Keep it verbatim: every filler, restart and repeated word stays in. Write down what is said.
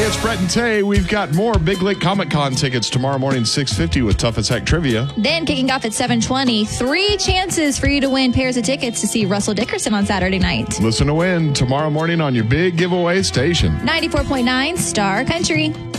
it's Brett and Tay. We've got more Big Lake Comic Con tickets tomorrow morning, six fifty with Tough as Heck Trivia. Then kicking off at seven twenty, three chances for you to win pairs of tickets to see Russell Dickerson on Saturday night. Listen to win tomorrow morning on your big giveaway station. ninety-four point nine Star Country.